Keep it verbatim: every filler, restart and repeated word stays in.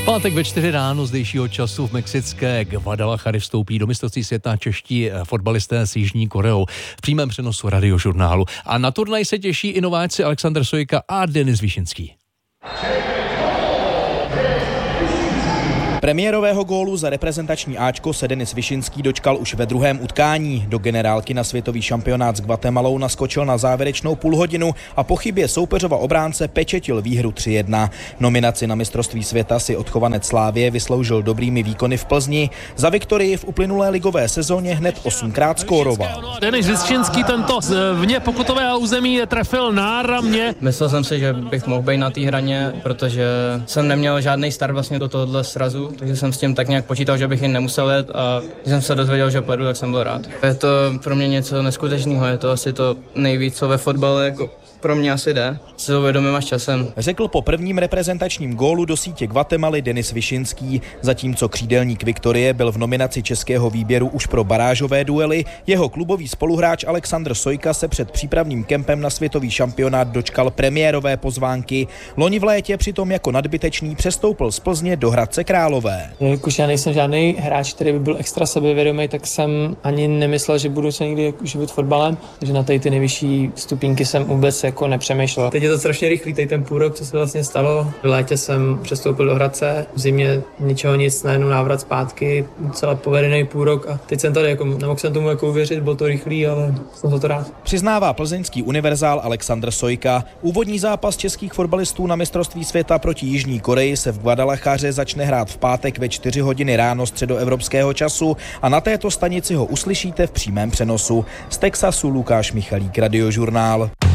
Pátek ve čtyři ráno zdejšího času v mexické Guadalajare vstoupí do mistrovství světa čeští fotbalisté s Jižní Koreou v přímém přenosu Radiožurnálu. A na turnaj se těší i nováčci Alexandr Sojka a Denis Višinský. Premiérového gólu za reprezentační áčko se Denis Višinský dočkal už ve druhém utkání. Do generálky na světový šampionát s Guatemalou naskočil na závěrečnou půlhodinu a po chybě soupeřova obránce pečetil výhru tři jedna. Nominaci na mistrovství světa si odchovanec Slávie vysloužil dobrými výkony v Plzni. Za viktorii v uplynulé ligové sezóně hned osmkrát skóroval. Denis Višinský tento vně pokutového území trefil náramně. Myslel jsem si, že bych mohl být na té hraně, protože jsem neměl žádný start vlastně do tohohle srazu. Takže jsem s tím tak nějak počítal, že bych jen nemusel jet a když jsem se dozvěděl, že pojedu, tak jsem byl rád. Je to pro mě něco neskutečného, je to asi to nejvíc, co ve fotbale jako pro mě asi jde. Si to uvědomím až časem. Řekl po prvním reprezentačním gólu do sítě Guatemaly Denis Višinský, zatímco křídelník Viktorie byl v nominaci českého výběru už pro barážové duely. Jeho klubový spoluhráč Alexandr Sojka se před přípravným kempem na světový šampionát dočkal premiérové pozvánky. Loni v létě přitom jako nadbytečný přestoupil z Plzně do Hradce Králové. Jelikož já nejsem žádný hráč, který by byl extra sebevědomý, tak jsem ani nemyslel, že budu se někdy živit fotbalem, takže na té ty nejvyšší stupínky jsem vůbec jako nepřemýšlel. Teď je to strašně rychlý, teď ten půl rok, co se vlastně stalo. V létě jsem přestoupil do Hradce, v zimě ničeho nic, najednou návrat zpátky, celé povedený půl rok a teď jsem tady, jako, nemohl jsem tomu jako uvěřit, bylo to rychlý, ale jsem za to rád. Přiznává plzeňský univerzál Alexandr Sojka. Úvodní zápas českých fotbalistů na mistrovství světa proti Jižní Koreji se v Guadalajare začne hrát v pátek ve čtyři hodiny ráno středoevropského času a na této stanici ho uslyšíte v přímém přenosu. Z Texasu Lukáš Michalík, Radiožurnál.